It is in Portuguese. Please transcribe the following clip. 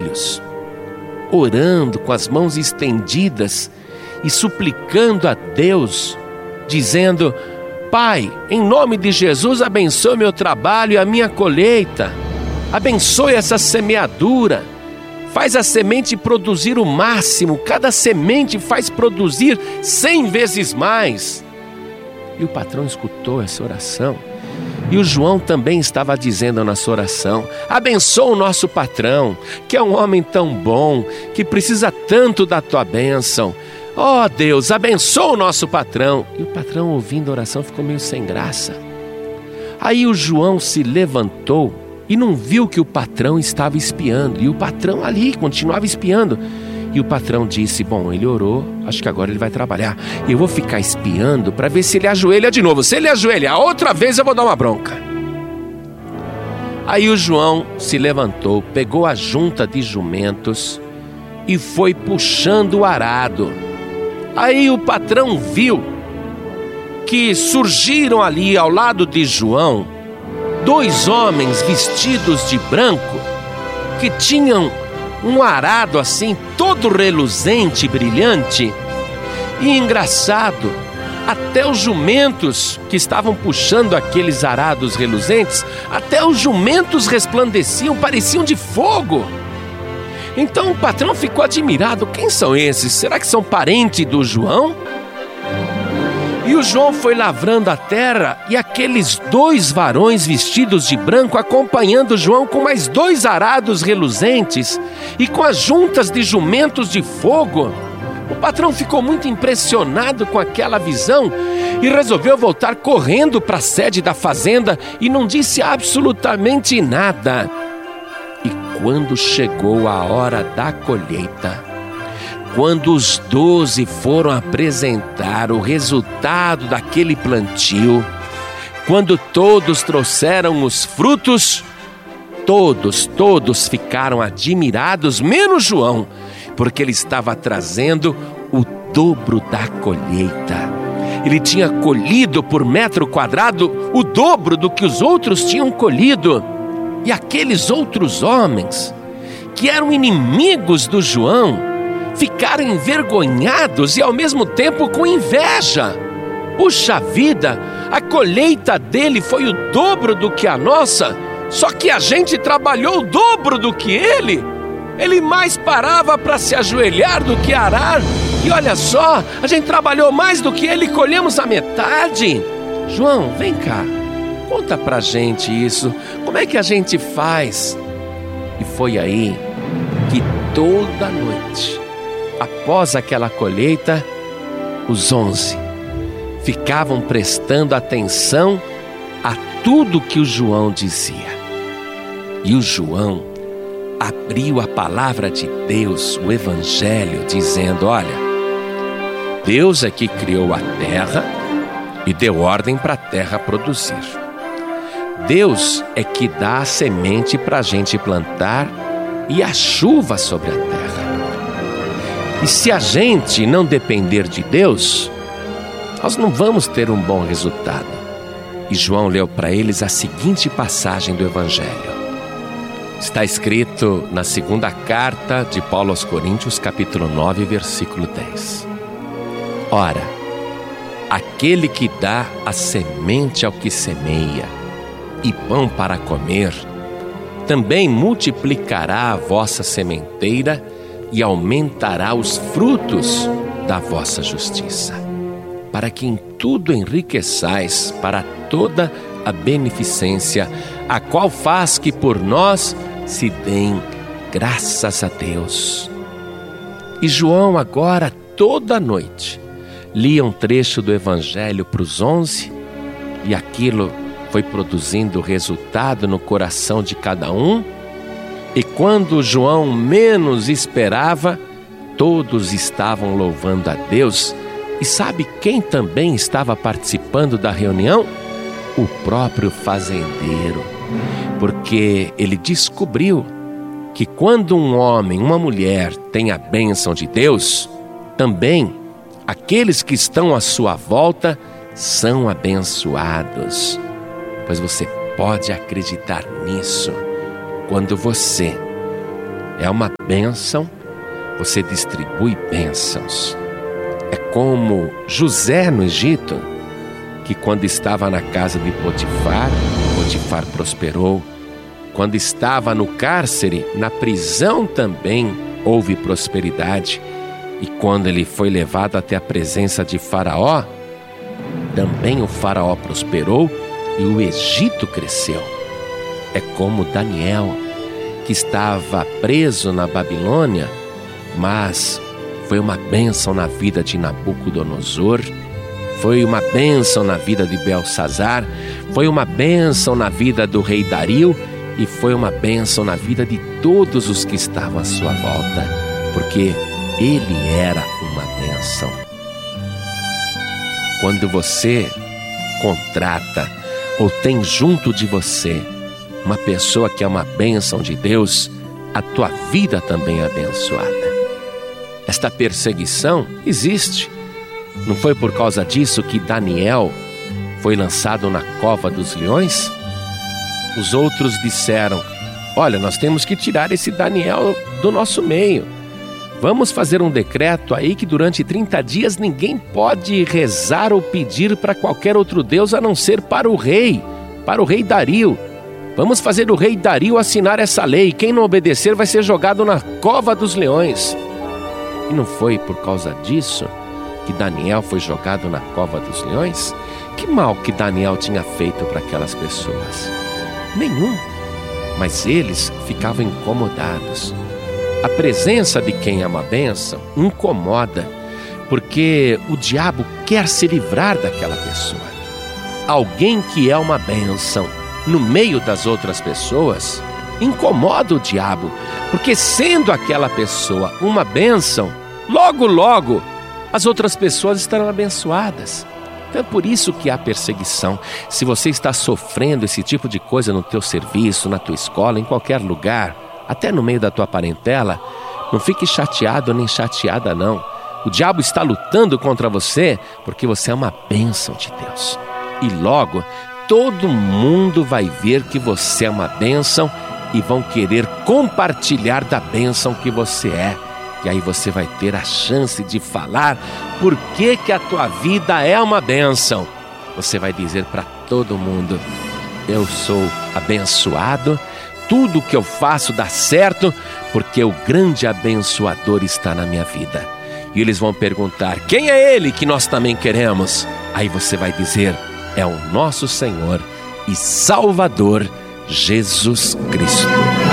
joelhos, orando com as mãos estendidas e suplicando a Deus, dizendo: Pai, em nome de Jesus, abençoe meu trabalho e a minha colheita, abençoe essa semeadura, faz a semente produzir o máximo, cada semente faz produzir 100 vezes mais. E o patrão escutou essa oração, e o João também estava dizendo na sua oração: abençoa o nosso patrão, que é um homem tão bom, que precisa tanto da tua bênção. Ó Deus, abençoa o nosso patrão. E o patrão, ouvindo a oração, ficou meio sem graça. Aí o João se levantou e não viu que o patrão estava espiando, e o patrão ali continuava espiando. E o patrão disse: bom, ele orou, acho que agora ele vai trabalhar, eu vou ficar espiando para ver se ele ajoelha de novo. Se ele ajoelhar outra vez, eu vou dar uma bronca. Aí o João se levantou, pegou a junta de jumentos e foi puxando o arado. Aí o patrão viu que surgiram ali ao lado de João 2 homens vestidos de branco, que tinham um arado assim, todo reluzente e brilhante. E engraçado, até os jumentos que estavam puxando aqueles arados reluzentes, até os jumentos resplandeciam, pareciam de fogo. Então o patrão ficou admirado: quem são esses? Será que são parentes do João? E o João foi lavrando a terra, e aqueles 2 varões vestidos de branco acompanhando João com mais 2 arados reluzentes e com as juntas de jumentos de fogo. O patrão ficou muito impressionado com aquela visão e resolveu voltar correndo para a sede da fazenda e não disse absolutamente nada. E quando chegou a hora da colheita, quando os 12 foram apresentar o resultado daquele plantio, quando todos trouxeram os frutos, todos ficaram admirados, menos João, porque ele estava trazendo o dobro da colheita. Ele tinha colhido por metro quadrado o dobro do que os outros tinham colhido. E aqueles outros homens, que eram inimigos do João, ficaram envergonhados e ao mesmo tempo com inveja. Puxa vida, a colheita dele foi o dobro do que a nossa, só que a gente trabalhou o dobro do que ele. Ele mais parava para se ajoelhar do que arar. E olha só, a gente trabalhou mais do que ele e colhemos a metade. João, vem cá, conta pra gente isso. Como é que a gente faz? E foi aí que toda noite, após aquela colheita, os 11 ficavam prestando atenção a tudo que o João dizia. E o João abriu a palavra de Deus, o Evangelho, dizendo: olha, Deus é que criou a terra e deu ordem para a terra produzir. Deus é que dá a semente para a gente plantar e a chuva sobre a terra. E se a gente não depender de Deus, nós não vamos ter um bom resultado. E João leu para eles a seguinte passagem do Evangelho. Está escrito na 2ª carta de Paulo aos Coríntios, capítulo 9, versículo 10. Ora, aquele que dá a semente ao que semeia e pão para comer, também multiplicará a vossa sementeira e aumentará os frutos da vossa justiça, para que em tudo enriqueçais para toda a beneficência, a qual faz que por nós se deem graças a Deus. E João agora, toda noite, lia um trecho do Evangelho para os 11, e aquilo foi produzindo resultado no coração de cada um. E quando João menos esperava, todos estavam louvando a Deus. E sabe quem também estava participando da reunião? O próprio fazendeiro, porque ele descobriu que quando um homem, uma mulher tem a bênção de Deus, também aqueles que estão à sua volta são abençoados. Pois você pode acreditar nisso quando você é uma bênção, você distribui bênçãos. É como José no Egito, que quando estava na casa de Potifar, Potifar prosperou. Quando estava no cárcere, na prisão também houve prosperidade. E quando ele foi levado até a presença de Faraó, também o Faraó prosperou e o Egito cresceu. É como Daniel, que estava preso na Babilônia, mas foi uma bênção na vida de Nabucodonosor, foi uma bênção na vida de Belsazar, foi uma bênção na vida do rei Dario e foi uma bênção na vida de todos os que estavam à sua volta, porque ele era uma bênção. Quando você contrata ou tem junto de você uma pessoa que é uma bênção de Deus, a tua vida também é abençoada. Esta perseguição existe. Não foi por causa disso que Daniel foi lançado na cova dos leões? Os outros disseram: olha, nós temos que tirar esse Daniel do nosso meio. Vamos fazer um decreto aí que durante 30 dias ninguém pode rezar ou pedir para qualquer outro Deus a não ser para o rei Dario. Vamos fazer o rei Dario assinar essa lei. Quem não obedecer vai ser jogado na cova dos leões. E não foi por causa disso que Daniel foi jogado na cova dos leões? Que mal que Daniel tinha feito para aquelas pessoas? Nenhum. Mas eles ficavam incomodados. A presença de quem é uma bênção incomoda, porque o diabo quer se livrar daquela pessoa. Alguém que é uma bênção no meio das outras pessoas incomoda o diabo, porque sendo aquela pessoa uma bênção, logo as outras pessoas estarão abençoadas. Então é por isso que há perseguição. Se você está sofrendo esse tipo de coisa no teu serviço, na tua escola, em qualquer lugar, até no meio da tua parentela, não fique chateado nem chateada não. O diabo está lutando contra você porque você é uma bênção de Deus. E logo, todo mundo vai ver que você é uma bênção e vão querer compartilhar da bênção que você é. E aí você vai ter a chance de falar por que a tua vida é uma bênção. Você vai dizer para todo mundo: eu sou abençoado, tudo que eu faço dá certo, porque o grande abençoador está na minha vida. E eles vão perguntar: quem é ele que nós também queremos? Aí você vai dizer: é o nosso Senhor e Salvador Jesus Cristo.